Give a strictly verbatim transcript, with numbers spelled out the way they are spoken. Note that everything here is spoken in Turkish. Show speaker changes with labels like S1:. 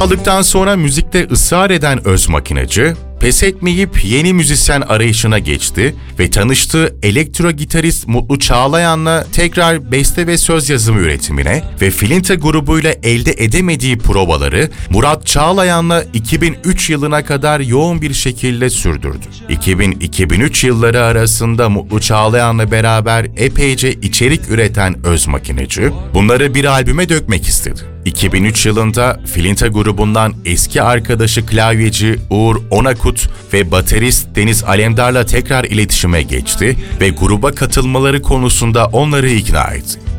S1: Aldıktan sonra müzikte ısrar eden Özmakinacı, pes etmeyip yeni müzisyen arayışına geçti ve tanıştığı elektro gitarist Mutlu Çağlayan'la tekrar beste ve söz yazımı üretimine ve Filinta grubuyla elde edemediği provaları Murat Çağlayan'la iki bin üç yılına kadar yoğun bir şekilde sürdürdü. iki bin - iki bin üç yılları arasında Mutlu Çağlayan'la beraber epeyce içerik üreten Özmakinacı, bunları bir albüme dökmek istedi. iki bin üç yılında Filinta grubundan eski arkadaşı klavyeci Uğur Onakut ve baterist Deniz Alemdar'la tekrar iletişime geçti ve gruba katılmaları konusunda onları ikna etti.